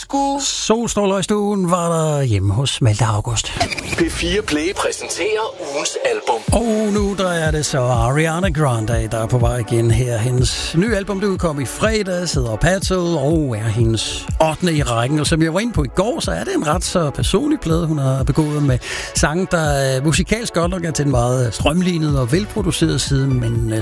sgu. Solstråler i stuen var der hjemme hos Malte August. P4 Play præsenterer ugens album. Og nu drejer det så Ariana Grande, der er på vej igen her. Hendes nye album, der udkom i fredags, hedder Petal, og er hendes 8. i rækken. Og som jeg var inde på i går, så er det en ret så personlig plade, hun har begået med sange, der musikalsk godt nok er til en meget strømlignet og velproduceret side, men